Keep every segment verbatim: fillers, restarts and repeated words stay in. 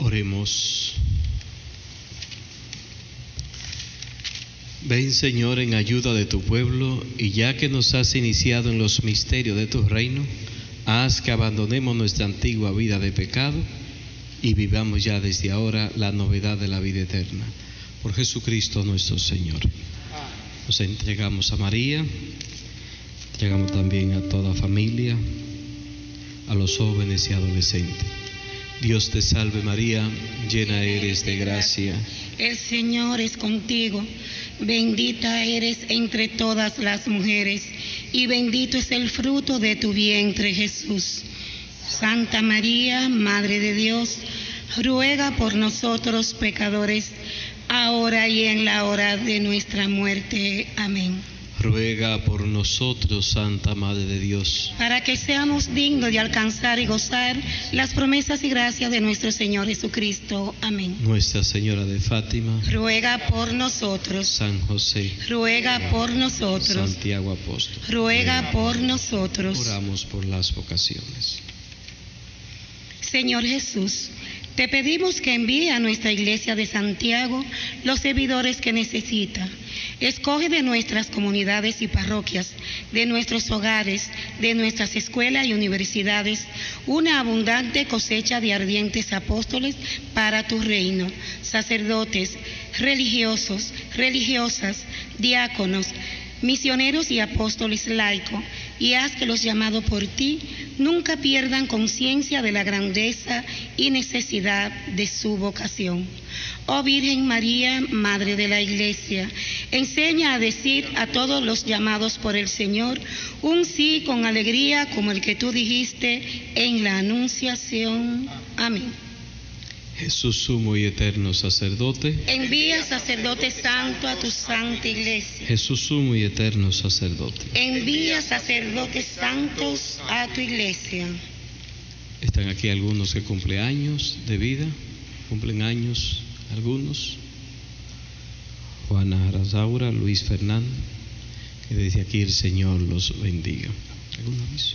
Oremos. Ven, Señor, en ayuda de tu pueblo, y ya que nos has iniciado en los misterios de tu reino, haz que abandonemos nuestra antigua vida de pecado y vivamos ya desde ahora la novedad de la vida eterna. Por Jesucristo nuestro Señor. Nos entregamos a María, entregamos también a toda familia, a los jóvenes y adolescentes. Dios te salve María, llena eres de gracia. El Señor es contigo, bendita eres entre todas las mujeres, y bendito es el fruto de tu vientre, Jesús. Santa María, Madre de Dios, ruega por nosotros pecadores, ahora y en la hora de nuestra muerte. Amén. Ruega por nosotros, Santa Madre de Dios, para que seamos dignos de alcanzar y gozar las promesas y gracias de nuestro Señor Jesucristo. Amén. Nuestra Señora de Fátima, ruega por nosotros. San José, ruega por nosotros. Santiago Apóstol, ruega por nosotros. Oramos por las vocaciones. Señor Jesús, te pedimos que envíe a nuestra iglesia de Santiago los servidores que necesita. Escoge de nuestras comunidades y parroquias, de nuestros hogares, de nuestras escuelas y universidades, una abundante cosecha de ardientes apóstoles para tu reino, sacerdotes, religiosos, religiosas, diáconos, misioneros y apóstoles laicos, y haz que los llamados por ti nunca pierdan conciencia de la grandeza y necesidad de su vocación. Oh Virgen María, Madre de la Iglesia, enseña a decir a todos los llamados por el Señor un sí con alegría como el que tú dijiste en la Anunciación. Amén. Jesús, sumo y eterno sacerdote, envía sacerdote santo a tu santa iglesia. Jesús, sumo y eterno sacerdote, envía sacerdotes santos a tu iglesia. Están aquí algunos que cumplen años de vida, cumplen años algunos. Juana Arazaura, Luis Fernando, que desde aquí el Señor los bendiga. ¿Algún aviso?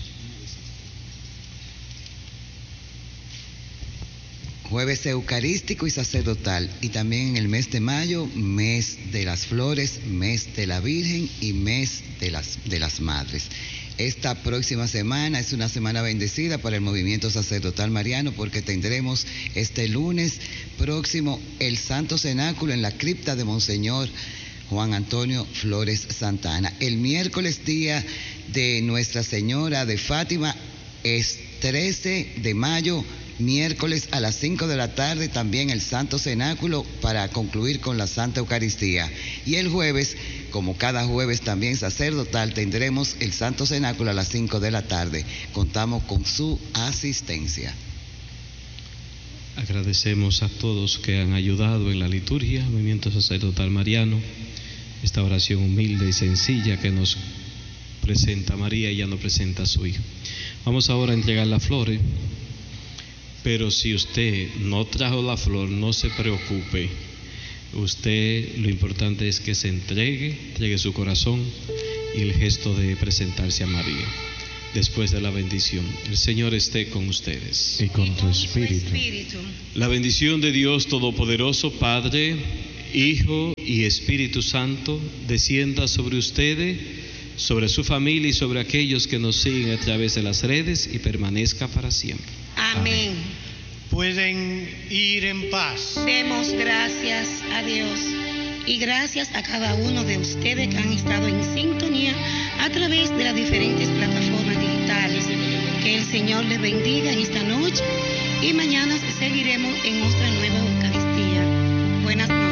Jueves eucarístico y sacerdotal, y también en el mes de mayo, mes de las flores, mes de la Virgen y mes de las, de las madres. Esta próxima semana es una semana bendecida para el movimiento sacerdotal mariano, porque tendremos este lunes próximo el Santo Cenáculo en la cripta de Monseñor Juan Antonio Flores Santana. El miércoles, día de Nuestra Señora de Fátima, es trece de mayo, miércoles a las cinco de la tarde, también el Santo Cenáculo para concluir con la Santa Eucaristía. Y el jueves, como cada jueves también sacerdotal, tendremos el Santo Cenáculo a las cinco de la tarde. Contamos con su asistencia. Agradecemos a todos que han ayudado en la liturgia, movimiento sacerdotal mariano, esta oración humilde y sencilla que nos presenta María y ya nos presenta a su Hijo. Vamos ahora a entregar las flores. Pero si usted no trajo la flor, no se preocupe. Usted, lo importante es que se entregue, entregue su corazón y el gesto de presentarse a María. Después de la bendición, el Señor esté con ustedes. Y con tu espíritu. La bendición de Dios Todopoderoso, Padre, Hijo y Espíritu Santo, descienda sobre ustedes, sobre su familia y sobre aquellos que nos siguen a través de las redes y permanezca para siempre. Amén. Pueden ir en paz. Demos gracias a Dios y gracias a cada uno de ustedes que han estado en sintonía a través de las diferentes plataformas digitales. Que el Señor les bendiga en esta noche y mañana seguiremos en otra nueva Eucaristía. Buenas noches.